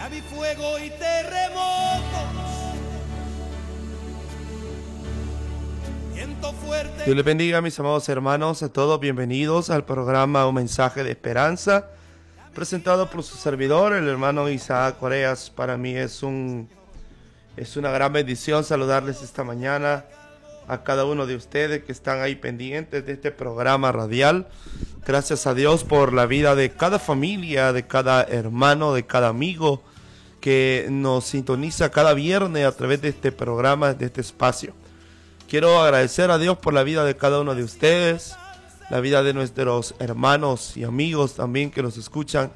Ya vi fuego y terremotos, viento fuerte. Dios les bendiga, mis amados hermanos, a todos bienvenidos al programa Un Mensaje de Esperanza, presentado por su servidor, el hermano Isaac Coreas. Para mí es una gran bendición saludarles esta mañana a cada uno de ustedes que están ahí pendientes de este programa radial. Gracias a Dios por la vida de cada familia, de cada hermano, de cada amigo que nos sintoniza cada viernes a través de este programa, de este espacio. Quiero agradecer a Dios por la vida de cada uno de ustedes, la vida de nuestros hermanos y amigos también que nos escuchan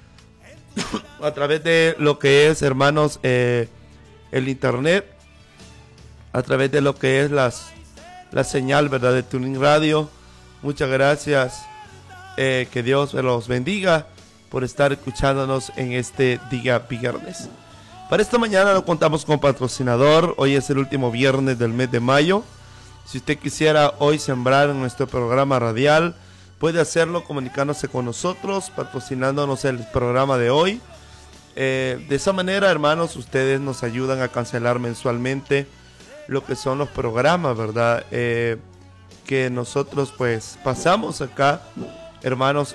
a través de lo que es, hermanos, el internet, a través de lo que es la señal, ¿verdad?, de Tuning Radio. Muchas gracias, que Dios los bendiga por estar escuchándonos en este día viernes. Para esta mañana no contamos con patrocinador. Hoy es el último viernes del mes de mayo. Si usted quisiera hoy sembrar en nuestro programa radial, puede hacerlo comunicándose con nosotros, patrocinándonos el programa de hoy. De esa manera, hermanos, ustedes nos ayudan a cancelar mensualmente lo que son los programas, ¿verdad? Que nosotros pues pasamos acá, hermanos,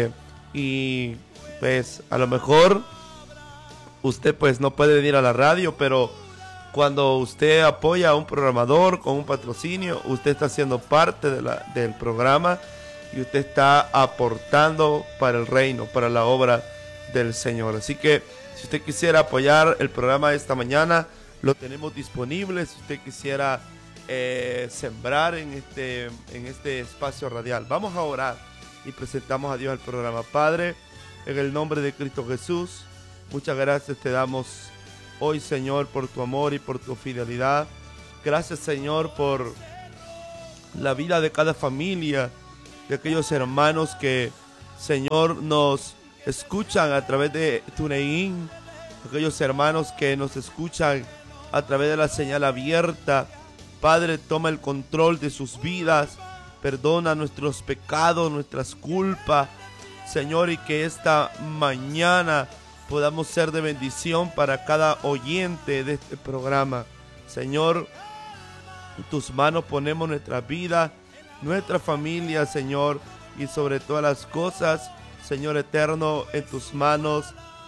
y pues a lo mejor usted pues no puede venir a la radio, pero cuando usted apoya a un programador con un patrocinio, usted está siendo parte del programa y usted está aportando para el reino, para la obra del Señor. Así que si usted quisiera apoyar el programa de esta mañana, lo tenemos disponible. Si usted quisiera sembrar en este espacio radial, vamos a orar y presentamos a Dios al programa. Padre, en el nombre de Cristo Jesús, muchas gracias te damos hoy, Señor, por tu amor y por tu fidelidad. Gracias, Señor, por la vida de cada familia, de aquellos hermanos que, Señor, nos escuchan a través de TuneIn, aquellos hermanos que nos escuchan a través de la señal abierta. Padre, toma el control de sus vidas, perdona nuestros pecados, nuestras culpas, Señor, y que esta mañana podamos ser de bendición para cada oyente de este programa. Señor, en tus manos ponemos nuestra vida, nuestra familia, Señor, y sobre todas las cosas, Señor eterno, en tus manos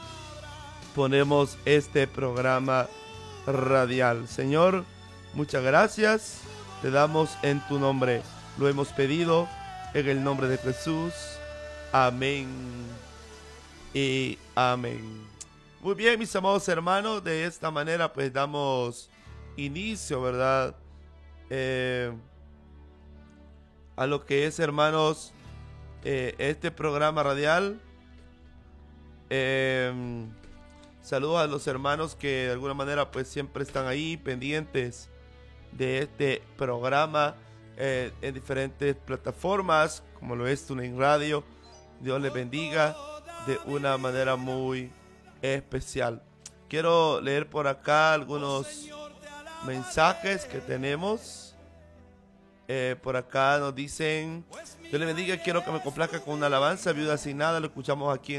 ponemos este programa radial. Señor, muchas gracias, te damos en tu nombre. Lo hemos pedido en el nombre de Jesús. Amén y amén. Muy bien, mis amados hermanos, de esta manera pues damos inicio, ¿verdad?, a lo que es, hermanos, este programa radial. Saludos a los hermanos que de alguna manera pues siempre están ahí pendientes de este programa en diferentes plataformas, como lo es TuneIn Radio. Dios les bendiga de una manera muy especial. Quiero leer por acá algunos mensajes que tenemos. Por acá nos dicen: Dios les bendiga, quiero que me complazca con una alabanza, viuda sin nada. Lo escuchamos aquí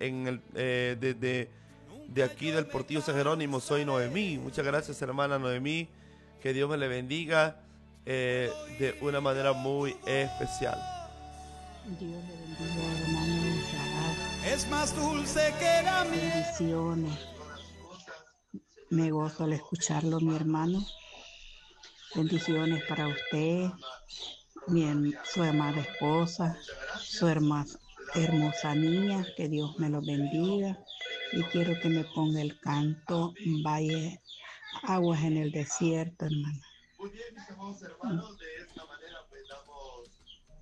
de aquí del Portillo San Jerónimo. Soy Noemí. Muchas gracias, hermana Noemí. Que Dios me le bendiga de una manera muy especial. Dios le bendiga, hermano Isaac. Es más dulce que la miel. Bendiciones. Me gozo al escucharlo, mi hermano. Bendiciones para usted, su amada esposa, su hermosa niña. Que Dios me los bendiga. Y quiero que me ponga el canto Valle, Aguas en el Desierto, hermano. Muy bien, mis amados hermanos, de esta manera pues damos...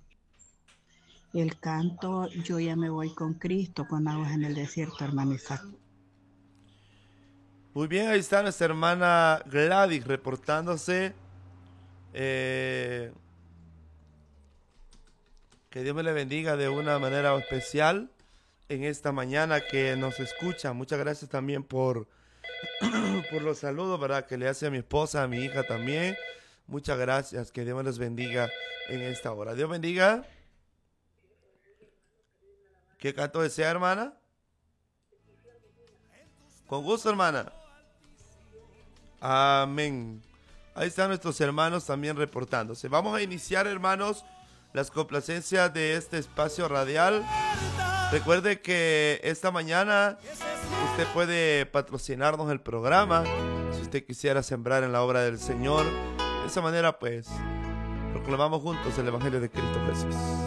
El canto Yo ya me voy con Cristo, con aguas en el desierto, hermano Isaac. Muy bien, ahí está nuestra hermana Gladys reportándose. Que Dios me le bendiga de una manera especial en esta mañana que nos escucha. Muchas gracias también por los saludos, ¿verdad?, que le hace a mi esposa, a mi hija también. Muchas gracias, que Dios me les bendiga en esta hora. Dios bendiga. ¿Qué canto desea, hermana? Con gusto, hermana. Amén. Ahí están nuestros hermanos también reportándose. Vamos a iniciar, hermanos, las complacencias de este espacio radial. Recuerde que esta mañana usted puede patrocinarnos el programa si usted quisiera sembrar en la obra del Señor. De esa manera, pues, proclamamos juntos el Evangelio de Cristo Jesús.